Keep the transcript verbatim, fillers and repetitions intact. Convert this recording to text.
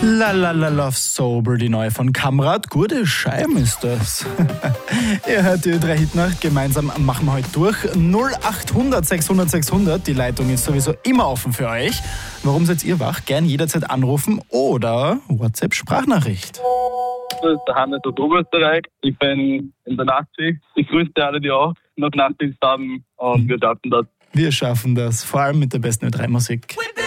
La La La Love Sober, die neue von Kamrat. Gute Scheiben ist das. Ihr hört die Ö drei Hitnacht. Gemeinsam machen wir heute durch. null achthundert sechshundert sechshundert. Die Leitung ist sowieso immer offen für euch. Warum seid ihr wach? Gern jederzeit anrufen oder WhatsApp-Sprachnachricht. Das ist der Hannes aus Oberösterreich. Ich bin in der Nachtschicht. Ich grüße alle, die auch noch Nachtdienst haben, und wir schaffen das. Wir schaffen das, vor allem mit der besten Ö drei Musik.